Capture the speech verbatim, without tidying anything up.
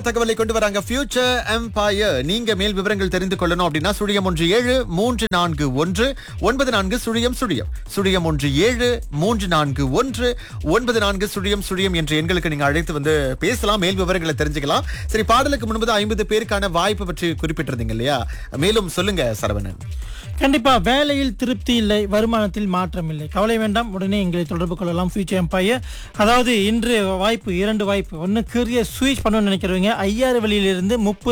தகவலை கொண்டு வராங்க ஃபியூச்சர் எம்பயர். நீங்க மேல் விவரங்கள் தெரிந்து கொள்ளணும் அப்படின்னா சுழியம் ஒன்று ஏழு மூன்று நான்கு ஒன்று ஒன்பது நான்கு சுழியம் சுழியம் சுழியம் ஒன்று ஏழு மூன்று நான்கு ஒன்று ஒன்பது நான்கு சுழியம் சுழியம் என்ற எண்களுக்கு நீங்க அழைத்து வந்து பேசலாம், மேல் விவரங்களை தெரிஞ்சுக்கலாம். சரி, பாடலுக்கு முன்பது ஐம்பது பேருக்கான வாய்ப்பு பற்றி குறிப்பிட்டிருந்தீங்க இல்லையா? மேலும் சொல்லுங்க சரவணன். கண்டிப்பா, வேலையில் திருப்தி இல்லை, வருமானத்தில் மாற்றம் இல்லை, கவலை வேண்டாம், உடனே எங்களை தொடர்பு கொள்ளலாம். Future Empire. அதாவது இன்று வாய்ப்பு இரண்டு வாய்ப்பு. ஒன்னு கரியர் ஸ்விட்ச் பண்ணணும்னு நினைக்கிறவங்க ஐயாயிரம் வழியிலிருந்து முப்பது